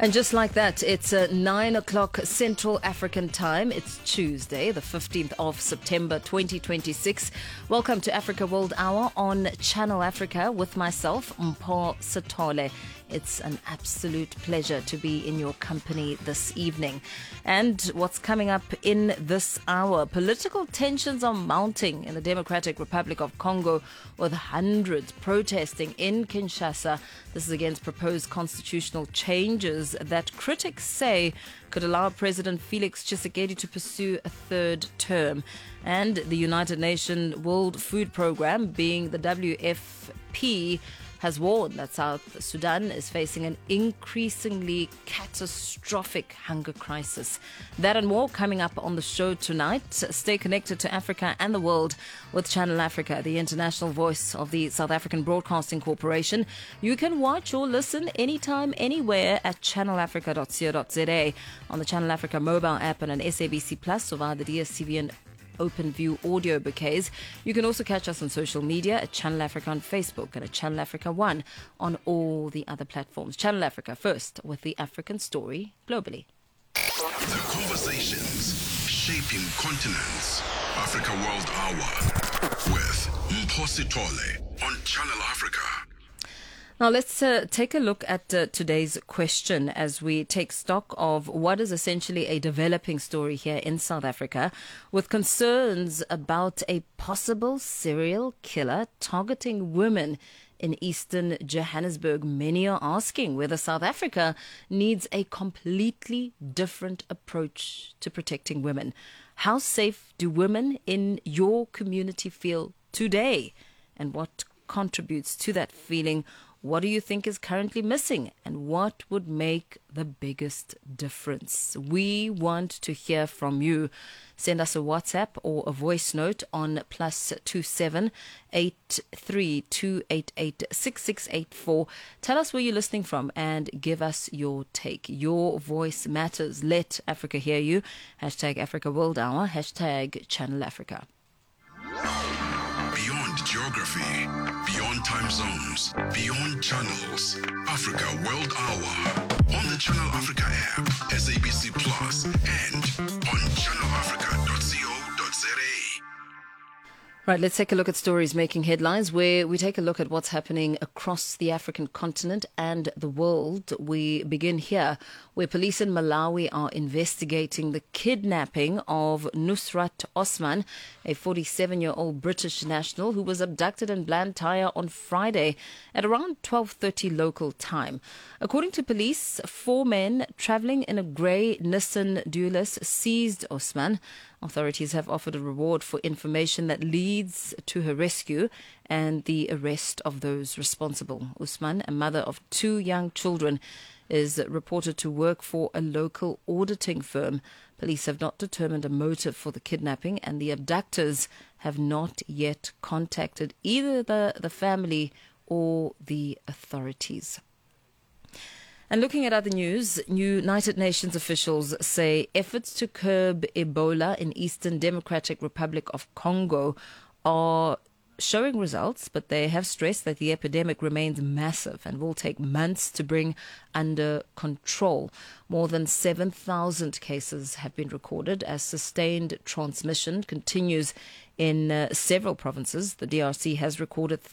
And just like that, it's 9 o'clock Central African time. It's Tuesday, the 15th of September 2026. Welcome to Africa World Hour on Channel Africa with myself, Mpho Sithole. It's an absolute pleasure to be in your company this evening. And what's coming up in this hour? Political tensions are mounting in the Democratic Republic of Congo, with hundreds protesting in Kinshasa. This is against proposed constitutional changes that critics say could allow President Felix Tshisekedi to pursue a third term. And the United Nations World Food Programme, being the WFP, has warned that South Sudan is facing an increasingly catastrophic hunger crisis. That and more coming up on the show tonight. Stay connected to Africa and the world with Channel Africa, the international voice of the South African Broadcasting Corporation. You can watch or listen anytime, anywhere at channelafrica.co.za, on the Channel Africa mobile app and an SABC Plus, or via the DSTV and OpenView audio bouquets. You can also catch us on social media at Channel Africa on Facebook and at Channel Africa One on all the other platforms. Channel Africa, first with the African story globally. The conversations shaping continents. Africa World Hour with Mpho Sithole on Channel Africa. Now let's take a look at today's question as we take stock of what is essentially a developing story here in South Africa, with concerns about a possible serial killer targeting women in eastern Johannesburg. Many are asking whether South Africa needs a completely different approach to protecting women. How safe do women in your community feel today? And what contributes to that feeling? What do you think is currently missing, and what would make the biggest difference? We want to hear from you. Send us a WhatsApp or a voice note on +27 83 288 6684. Tell us where you're listening from and give us your take. Your voice matters. Let Africa hear you. Hashtag Africa World Hour. Hashtag Channel Africa. Beyond geography, beyond time zones, beyond channels. Africa World Hour on the Channel Africa app, SABC Plus, and on channelafrica.co.za. Right, let's take a look at stories making headlines, where we take a look at what's happening across the African continent and the world. We begin here, where police in Malawi are investigating the kidnapping of Nusrat Osman, a 47-year-old British national who was abducted in Blantyre on Friday at around 12:30 local time. According to police, 4 men travelling in a grey Nissan Dualis seized Osman. Authorities have offered a reward for information that leads to her rescue and the arrest of those responsible. Usman, a mother of 2 young children, is reported to work for a local auditing firm. Police have not determined a motive for the kidnapping, and the abductors have not yet contacted either the family or the authorities. And looking at other news, United Nations officials say efforts to curb Ebola in Eastern Democratic Republic of Congo are showing results, but they have stressed that the epidemic remains massive and will take months to bring under control. More than 7,000 cases have been recorded as sustained transmission continues in several provinces. The DRC has recorded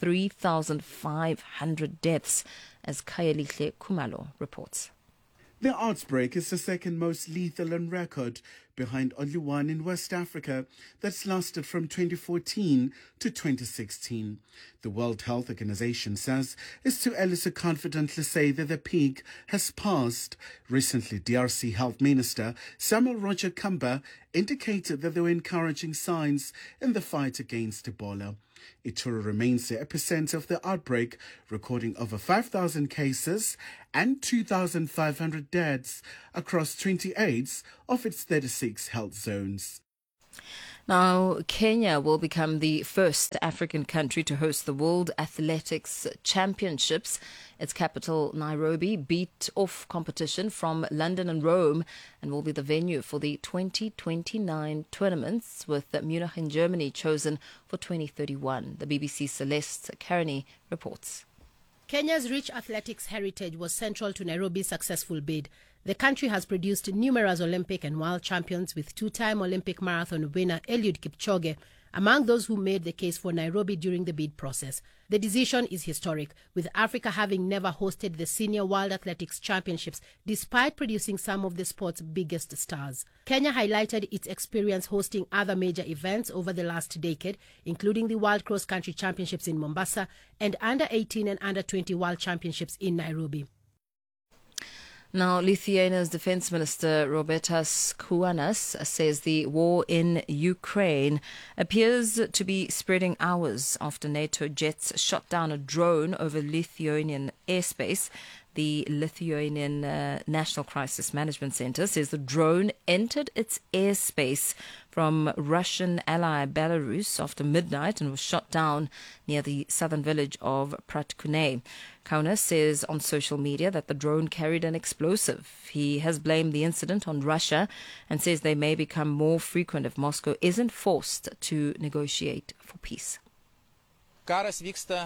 3,500 deaths, as Kayelihle Kumalo reports. The outbreak is the second most lethal on record, behind only one in West Africa that's lasted from 2014 to 2016. The World Health Organization says it's too early to confidently say that the peak has passed. Recently, DRC Health Minister Samuel Roger Kamba indicated that there were encouraging signs in the fight against Ebola. Ituri remains the epicenter of the outbreak, recording over 5,000 cases and 2,500 deaths across 28 of its 36 health zones. Now, Kenya will become the first African country to host the World Athletics Championships. Its capital, Nairobi, beat off competition from London and Rome and will be the venue for the 2029 tournaments, with Munich in Germany chosen for 2031. The BBC's Celeste Carney reports. Kenya's rich athletics heritage was central to Nairobi's successful bid. The country has produced numerous Olympic and world champions, with two-time Olympic marathon winner Eliud Kipchoge among those who made the case for Nairobi during the bid process. The decision is historic, with Africa having never hosted the Senior World Athletics Championships despite producing some of the sport's biggest stars. Kenya highlighted its experience hosting other major events over the last decade, including the World Cross Country Championships in Mombasa and Under-18 and Under-20 World Championships in Nairobi. Now, Lithuania's Defense Minister Robertas Kouanas says the war in Ukraine appears to be spreading hours after NATO jets shot down a drone over Lithuanian airspace. The Lithuanian National Crisis Management Center says the drone entered its airspace from Russian ally Belarus after midnight and was shot down near the southern village of Pratkune. Kaunas says on social media that the drone carried an explosive. He has blamed the incident on Russia and says they may become more frequent if Moscow isn't forced to negotiate for peace. The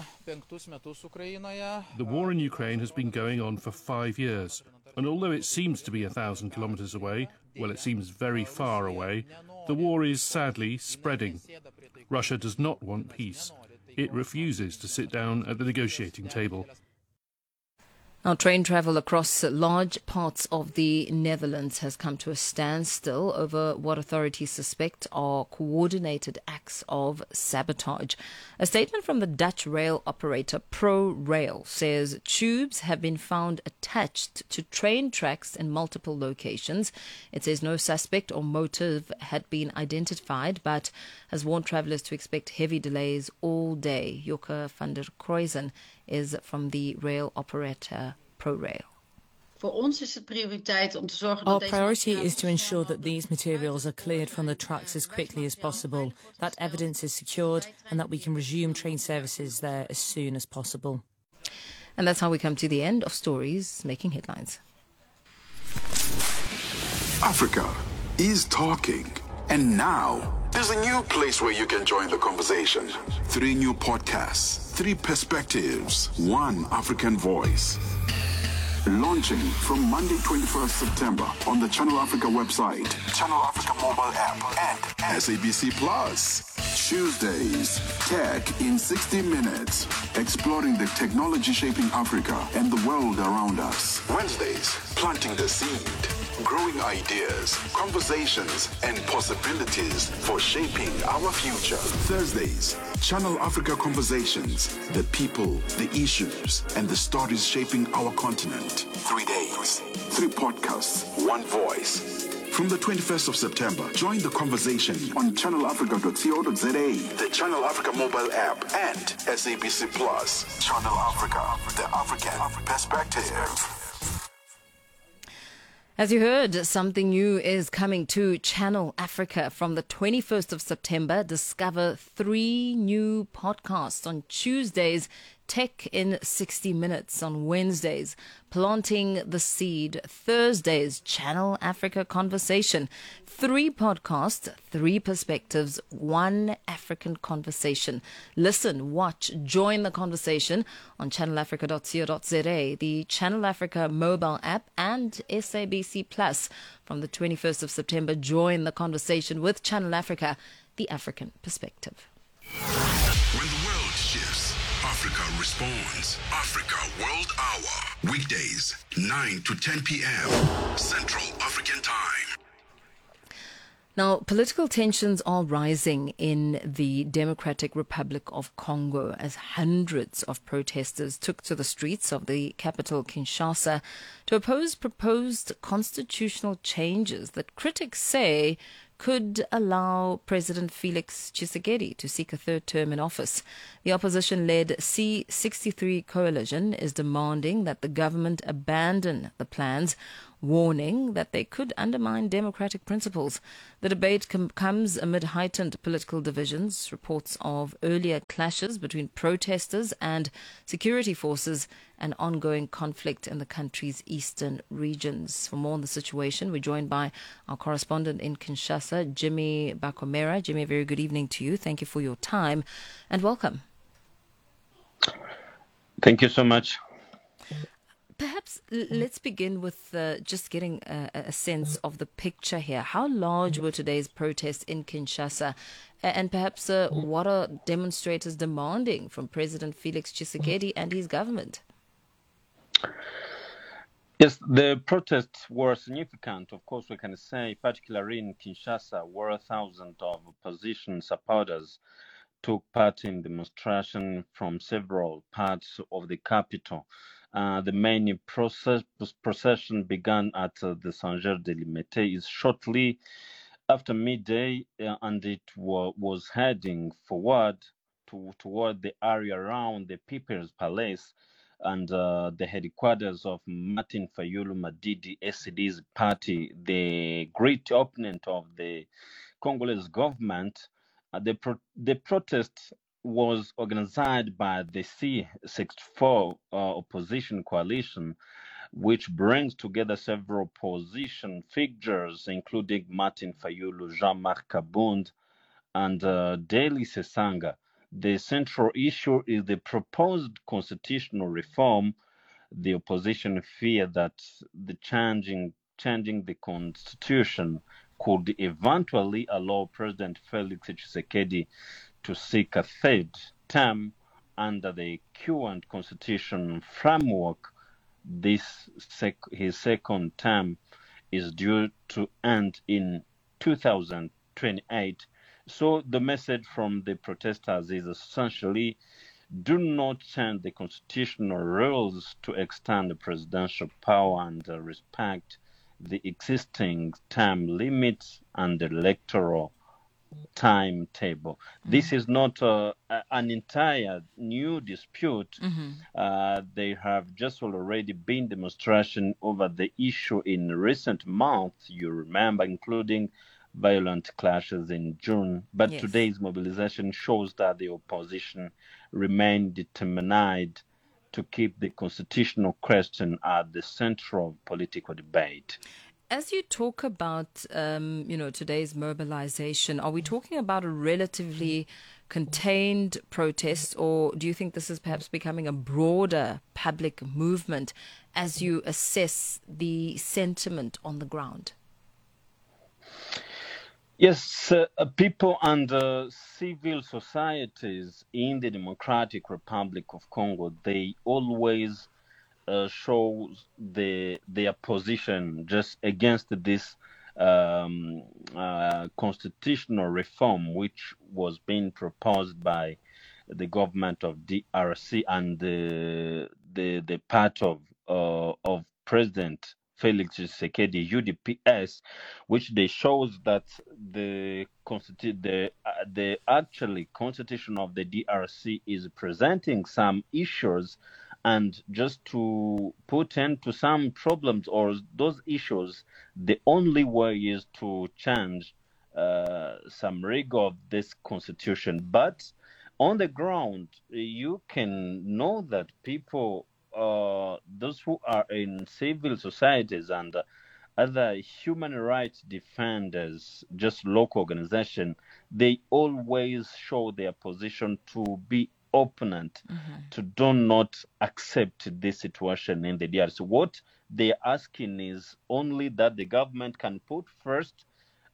war in Ukraine has been going on for 5 years, and although it seems to be 1,000 kilometers away, well, it seems very far away, the war is sadly spreading. Russia does not want peace. It refuses to sit down at the negotiating table. Now, train travel across large parts of the Netherlands has come to a standstill over what authorities suspect are coordinated acts of sabotage. A statement from the Dutch rail operator ProRail says tubes have been found attached to train tracks in multiple locations. It says no suspect or motive had been identified, but has warned travellers to expect heavy delays all day. Joke van der Kruysen is from the rail operator ProRail. Our priority is to ensure that these materials are cleared from the tracks as quickly as possible, that evidence is secured, and that we can resume train services there as soon as possible. And that's how we come to the end of Stories Making Headlines. Africa is talking. And now, there's a new place where you can join the conversation. 3 new podcasts, 3 perspectives, 1 African voice. Launching from Monday, 21st September on the Channel Africa website, Channel Africa mobile app, and SABC Plus. Tuesdays, Tech in 60 Minutes, exploring the technology shaping Africa and the world around us. Wednesdays, planting the seed, growing ideas, conversations, and possibilities for shaping our future. Thursdays, Channel Africa Conversations, the people, the issues, and the stories shaping our continent. 3 days, 3 podcasts, 1 voice. From the 21st of September, join the conversation on channelafrica.co.za, the Channel Africa mobile app, and SABC Plus. Channel Africa, the African perspective. As you heard, something new is coming to Channel Africa. From the 21st of September, discover 3 new podcasts on Tuesdays, Tech in 60 Minutes on Wednesdays, Planting the Seed, Thursdays, Channel Africa Conversation. 3 podcasts, 3 perspectives, 1 African conversation. Listen, watch, join the conversation on channelafrica.co.za, the Channel Africa mobile app, and SABC Plus. From the 21st of September, join the conversation with Channel Africa, the African perspective. When the world shifts, Africa responds. Africa World Hour. Weekdays, 9 to 10 p.m. Central African Time. Now, political tensions are rising in the Democratic Republic of Congo as hundreds of protesters took to the streets of the capital, Kinshasa, to oppose proposed constitutional changes that critics say could allow President Felix Tshisekedi to seek a 3rd term in office. The opposition-led C63 coalition is demanding that the government abandon the plans, warning that they could undermine democratic principles. The debate comes amid heightened political divisions, reports of earlier clashes between protesters and security forces, and ongoing conflict in the country's eastern regions. For more on the situation, we're joined by our correspondent in Kinshasa, Jimmy Bakomera. Jimmy, a very good evening to you. Thank you for your time and welcome. Thank you so much. Perhaps let's begin with just getting a sense of the picture here. How large were today's protests in Kinshasa? And perhaps what are demonstrators demanding from President Felix Tshisekedi and his government? Yes, the protests were significant. Of course, we can say, particularly in Kinshasa, where thousands of opposition supporters took part in demonstration from several parts of the capital. The main procession began at the Saint-Germain-des-Limites shortly after midday, and it was heading forward toward the area around the People's Palace and the headquarters of Martin Fayulu Madidi SCD's party, the great opponent of the Congolese government. The protest was organized by the C64 opposition coalition, which brings together several opposition figures, including Martin Fayulu, Jean-Marc Kabund, and Deli Sesanga. The central issue is the proposed constitutional reform. The opposition fear that the changing the constitution could eventually allow President Felix Tshisekedi to seek a third term under the current constitution framework. His second term is due to end in 2028. So the message from the protesters is essentially, do not change the constitutional rules to extend the presidential power and respect the existing term limits and the electoral timetable. This is not an entire new dispute. There have just already been demonstrations over the issue in recent months, you remember, including violent clashes in June. But Yes. Today's mobilization shows that the opposition remain determined to keep the constitutional question at the center of political debate. As you talk about, today's mobilization, are we talking about a relatively contained protest, or do you think this is perhaps becoming a broader public movement as you assess the sentiment on the ground? Yes, people and civil societies in the Democratic Republic of Congo, they always show their position just against this constitutional reform, which was being proposed by the government of DRC and the part of President Felix Tshisekedi UDPS, which they shows that the actually constitution of the DRC is presenting some issues, and just to put end to some problems or those issues, the only way is to change some rigor of this constitution. But on the ground, you can know that people, those who are in civil societies and other human rights defenders, just local organization, they always show their position to be opponent, to do not accept this situation in the DRC. What they're asking is only that the government can put first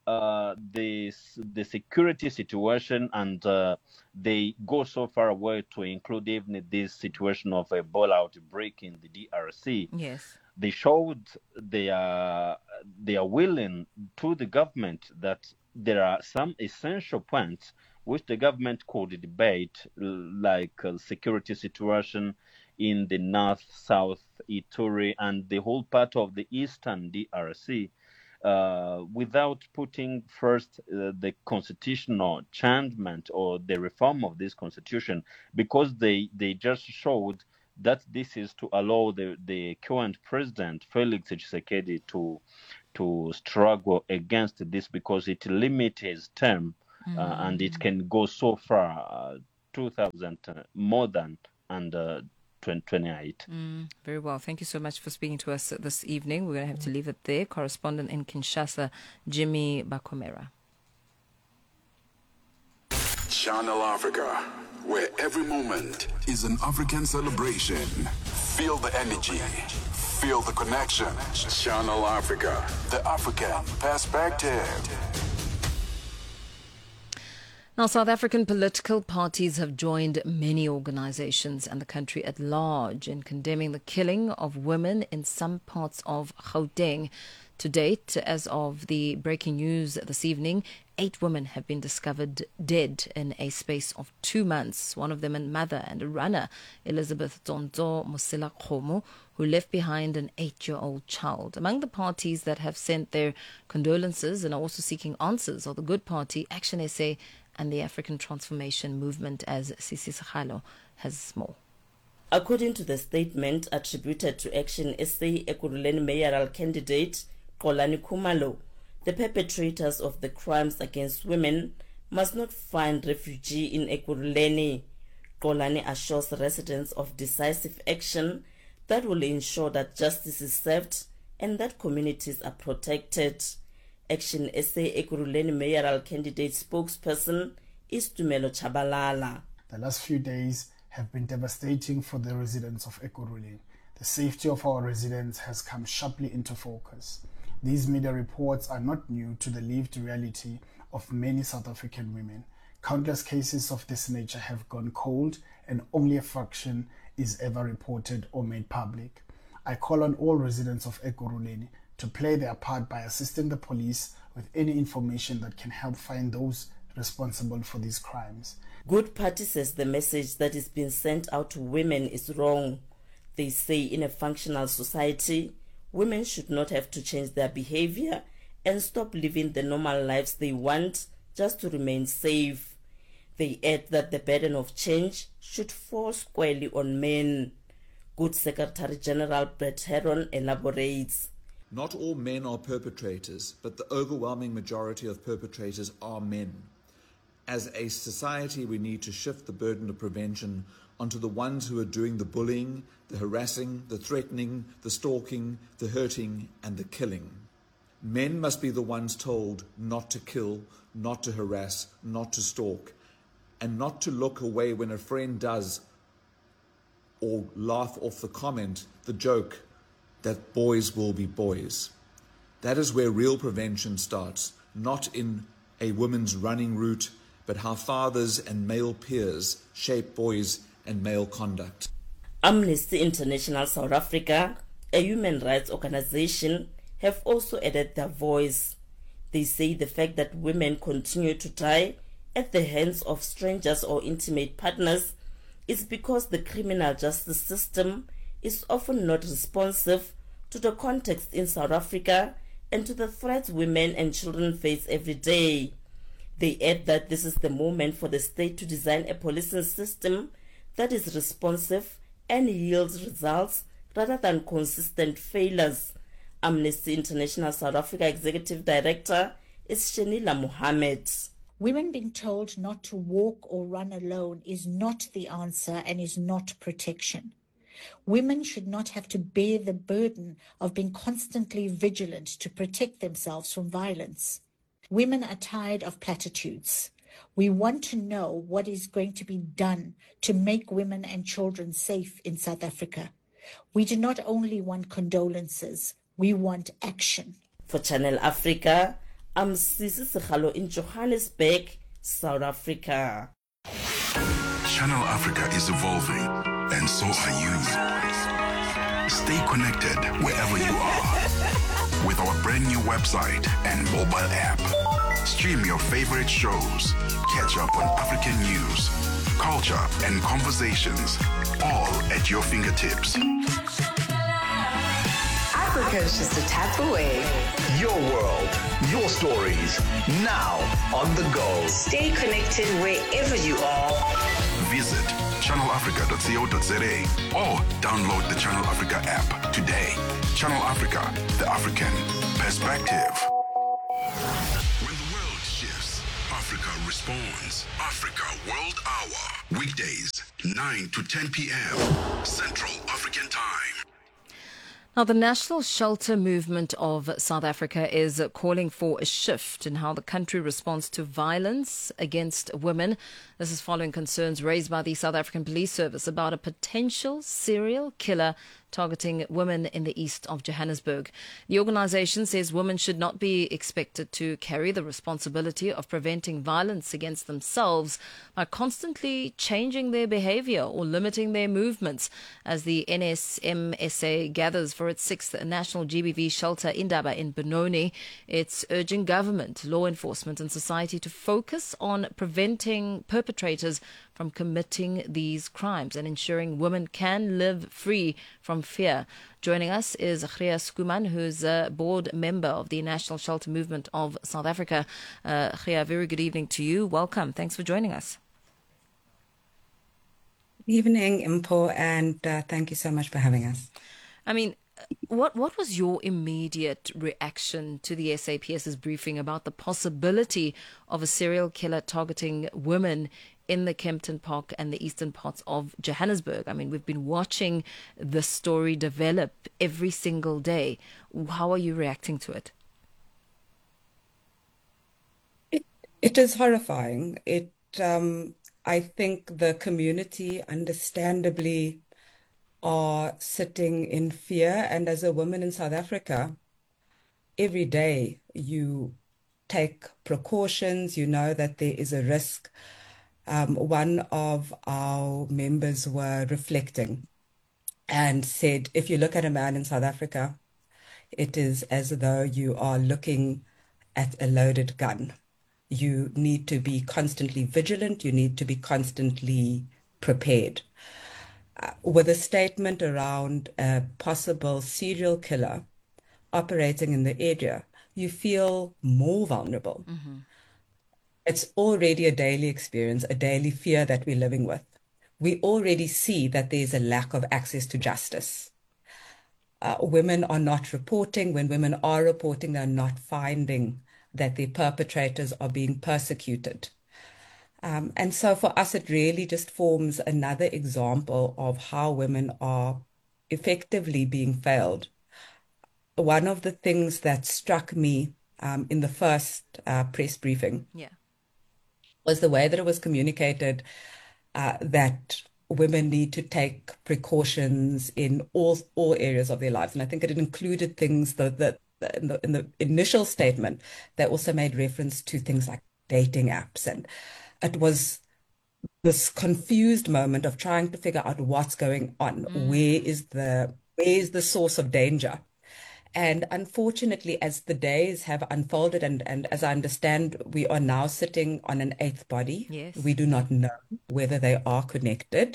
the security situation, and they go so far away to include even this situation of Ebola outbreak in the DRC. Yes. They showed they are willing to the government that there are some essential points which the government could debate, like security situation in the north, south, Ituri, and the whole part of the eastern DRC, without putting first the constitutional changement or the reform of this constitution, because they just showed that this is to allow the current president Felix Tshisekedi to struggle against this, because it limits his term, and it can go so far 2000 more than and 2028. Very well. Thank you so much for speaking to us this evening. We're going to have to leave it there. Correspondent in Kinshasa, Jimmy Bakomera. Channel Africa, where every moment is an African celebration. Feel the energy. Feel the connection. Channel Africa, the African perspective. Now, South African political parties have joined many organizations and the country at large in condemning the killing of women in some parts of Gauteng. To date, as of the breaking news this evening, 8 women have been discovered dead in a space of 2 months. One of them a mother and a runner, Elizabeth Tonto Mosela Khomo, who left behind an 8-year-old child. Among the parties that have sent their condolences and are also seeking answers are the Good Party, Action SA, and the African Transformation Movement, as Sisi Sekgalo has more. According to the statement attributed to Action SA Ekurhuleni mayoral candidate Xolani Khumalo, the perpetrators of the crimes against women must not find refuge in Ekurhuleni. Xolani assures residents of decisive action that will ensure that justice is served and that communities are protected. Action SA Ekurhuleni mayoral candidate spokesperson is Tumelo Chabalala. The last few days have been devastating for the residents of Ekurhuleni. The safety of our residents has come sharply into focus. These media reports are not new to the lived reality of many South African women. Countless cases of this nature have gone cold and only a fraction is ever reported or made public. I call on all residents of Ekurhuleni to play their part by assisting the police with any information that can help find those responsible for these crimes. Good Party says the message that is being sent out to women is wrong. They say in a functional society, women should not have to change their behavior and stop living the normal lives they want just to remain safe. They add that the burden of change should fall squarely on men. Good Secretary General Brett Heron elaborates. Not all men are perpetrators, but the overwhelming majority of perpetrators are men. As a society, we need to shift the burden of prevention onto the ones who are doing the bullying, the harassing, the threatening, the stalking, the hurting, and the killing. Men must be the ones told not to kill, not to harass, not to stalk, and not to look away when a friend does or laugh off the comment, the joke, that boys will be boys. That is where real prevention starts, not in a woman's running route, but how fathers and male peers shape boys and male conduct. Amnesty International South Africa, a human rights organization, have also added their voice. They say the fact that women continue to die at the hands of strangers or intimate partners is because the criminal justice system is often not responsive to the context in South Africa and to the threats women and children face every day. They add that this is the moment for the state to design a policing system that is responsive and yields results rather than consistent failures. Amnesty International South Africa Executive Director is Shenila Mohammed. Women being told not to walk or run alone is not the answer and is not protection. Women should not have to bear the burden of being constantly vigilant to protect themselves from violence. Women are tired of platitudes. We want to know what is going to be done to make women and children safe in South Africa. We do not only want condolences, we want action. For Channel Africa, I'm Sisi Sekgalo in Johannesburg, South Africa. Channel Africa is evolving, and so are you. Stay connected wherever you are with our brand new website and mobile app. Stream your favorite shows, catch up on African news, culture, and conversations, all at your fingertips. Africa is just a tap away. Your world, your stories, now on the go. Stay connected wherever you are. Visit channelafrica.co.za or download the Channel Africa app today. Channel Africa, the African perspective. When the world shifts, Africa responds. Africa World Hour. Weekdays, 9 to 10 p.m. Central African Time. Now, the National Shelter Movement of South Africa is calling for a shift in how the country responds to violence against women. This is following concerns raised by the South African Police Service about a potential serial killer targeting women in the east of Johannesburg. The organization says women should not be expected to carry the responsibility of preventing violence against themselves by constantly changing their behavior or limiting their movements. As the NSMSA gathers for its 6th National GBV Shelter Indaba in Benoni, it's urging government, law enforcement and society to focus on preventing perpetrators from committing these crimes and ensuring women can live free from fear. Joining us is Khria Skuman, who's a board member of the National Shelter Movement of South Africa. Khria, very good evening to you. Welcome. Thanks for joining us. Good evening, Impo, and thank you so much for having us. I mean, what was your immediate reaction to the SAPS's briefing about the possibility of a serial killer targeting women in the Kempton Park and the eastern parts of Johannesburg? I mean, we've been watching the story develop every single day. How are you reacting to it? It is horrifying. I think the community understandably are sitting in fear. And as a woman in South Africa, every day you take precautions, you know that there is a risk. One of our members were reflecting and said, if you look at a man in South Africa, it is as though you are looking at a loaded gun. You need to be constantly vigilant. You need to be constantly prepared. With a statement around a possible serial killer operating in the area, you feel more vulnerable. Mm-hmm. It's already a daily experience, a daily fear that we're living with. We already see that there's a lack of access to justice. Women are not reporting. When women are reporting, they're not finding that the perpetrators are being persecuted. And so for us, it really just forms another example of how women are effectively being failed. One of the things that struck me in the first press briefing was the way that it was communicated that women need to take precautions in all areas of their lives. And I think it included things that in the initial statement, they also made reference to things like dating apps. And it was this confused moment of trying to figure out what's going on. Where is the source of danger? And unfortunately, as the days have unfolded, and as I understand, we are now sitting on an eighth body. Yes. We do not know whether they are connected.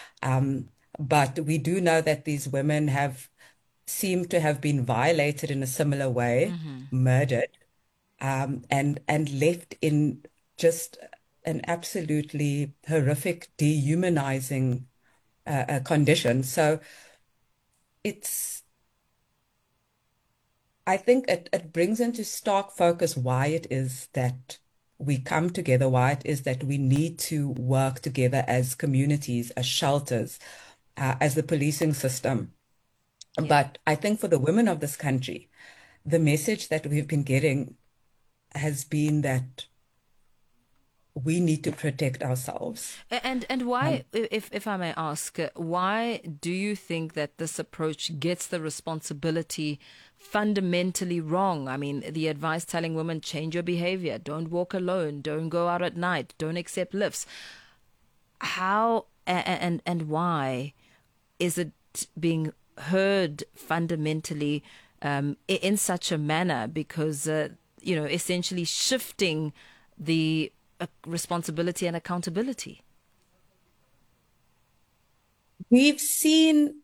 But we do know that these women seem to have been violated in a similar way, murdered, and left in just an absolutely horrific, dehumanizing condition. So I think it brings into stark focus why it is that we come together, why it is that we need to work together as communities, as shelters, as the policing system. Yeah. But I think for the women of this country, the message that we've been getting has been that we need to protect ourselves. And why, if I may ask, why do you think that this approach gets the responsibility fundamentally wrong? I mean, the advice telling women, change your behavior, don't walk alone, don't go out at night, don't accept lifts. How and why is it being heard fundamentally in such a manner? Because, essentially shifting the responsibility and accountability. We've seen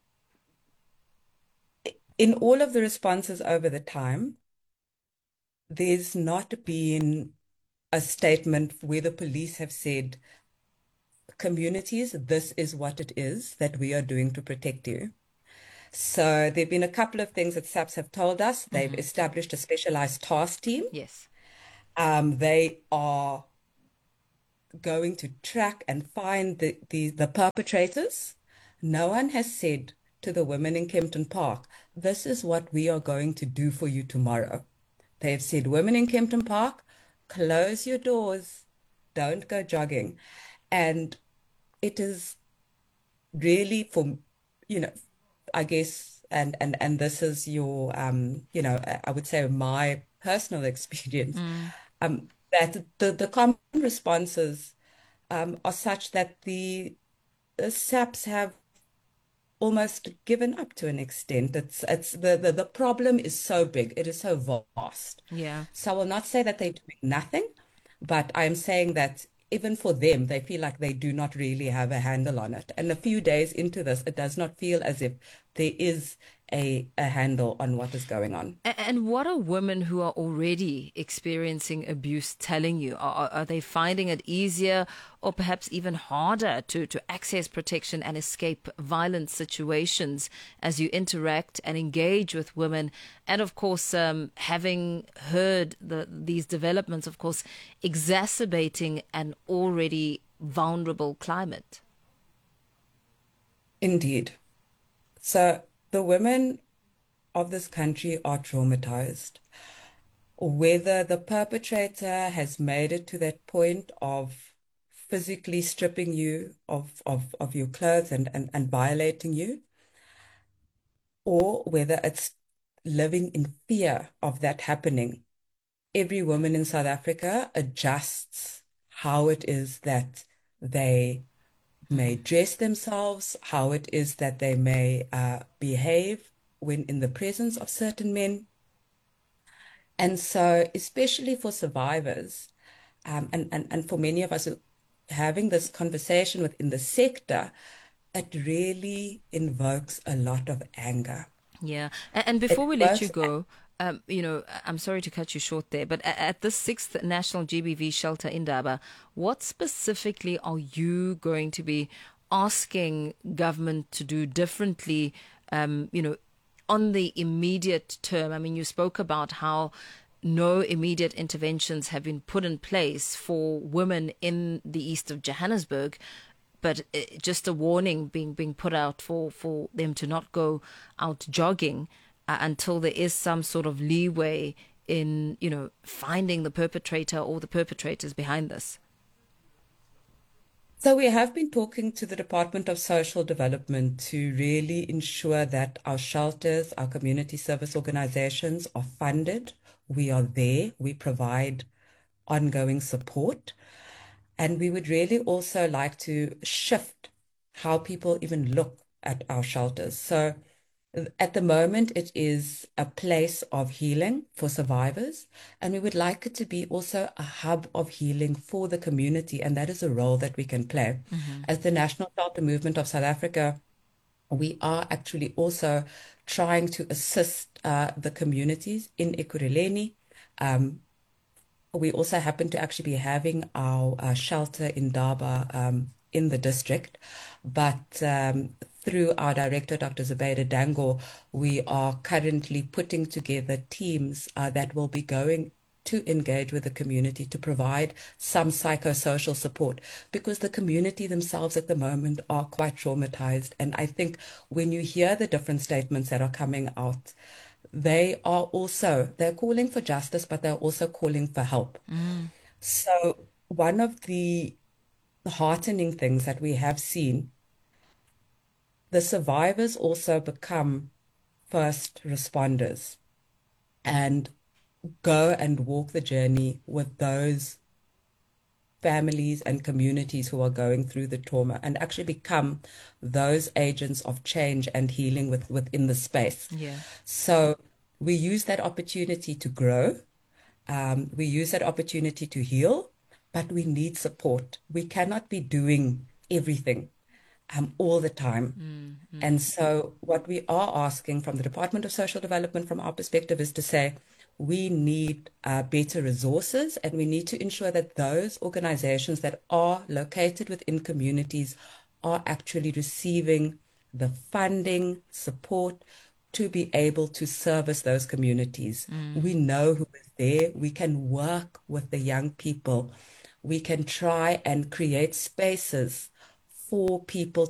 in all of the responses over the time, there's not been a statement where the police have said, communities, this is what it is that we are doing to protect you. So there have been a couple of things that SAPS have told us. They've established a specialized task team. Yes. They are going to track and find the perpetrators. No one has said to the women in Kempton Park, this is what we are going to do for you tomorrow. They have said, women in Kempton Park, close your doors, don't go jogging. And it is really for, I guess, and this is your, I would say my personal experience, that the common responses are such that the SAPs have almost given up to an extent. It's the problem is so big, it is so vast. Yeah. So I will not say that they're doing nothing, but I'm saying that even for them, they feel like they do not really have a handle on it. And a few days into this, it does not feel as if there is a handle on what is going on. And what are women who are already experiencing abuse telling you? Are they finding it easier or perhaps even harder to access protection and escape violent situations as you interact and engage with women? And of course, having heard these developments, of course, exacerbating an already vulnerable climate. Indeed. So the women of this country are traumatized. Whether the perpetrator has made it to that point of physically stripping you of your clothes and violating you, or whether it's living in fear of that happening, every woman in South Africa adjusts how it is that they may dress themselves, how it is that they may behave when in the presence of certain men. And so, especially for survivors, and for many of us having this conversation within the sector, it really invokes a lot of anger. Yeah. And before we let you go, I'm sorry to cut you short there, but at this 6th National GBV Shelter in Indaba, what specifically are you going to be asking government to do differently, on the immediate term? I mean, you spoke about how no immediate interventions have been put in place for women in the east of Johannesburg, but just a warning being put out for them to not go out jogging until there is some sort of leeway in, finding the perpetrator or the perpetrators behind this. So we have been talking to the Department of Social Development to really ensure that our shelters, our community service organizations are funded. We are there. We provide ongoing support. And we would really also like to shift how people even look at our shelters. So at the moment, it is a place of healing for survivors, and we would like it to be also a hub of healing for the community, and that is a role that we can play. Mm-hmm. As the National Shelter Movement of South Africa, we are actually also trying to assist the communities in Ekurhuleni. We also happen to actually be having our shelter in Indaba in the district, but through our director, Dr. Zubaida Dango, we are currently putting together teams that will be going to engage with the community to provide some psychosocial support, because the community themselves at the moment are quite traumatized. And I think when you hear the different statements that are coming out, they're calling for justice, but they're also calling for help. Mm. So one of the heartening things that we have seen, the survivors also become first responders and go and walk the journey with those families and communities who are going through the trauma, and actually become those agents of change and healing within the space. Yeah. So we use that opportunity to grow. We use that opportunity to heal, but we need support. We cannot be doing everything all the time. Mm-hmm. And so what we are asking from the Department of Social Development, from our perspective, is to say we need better resources, and we need to ensure that those organizations that are located within communities are actually receiving the funding, support to be able to service those communities. Mm. We know who is there. We can work with the young people. We can try and create spaces for people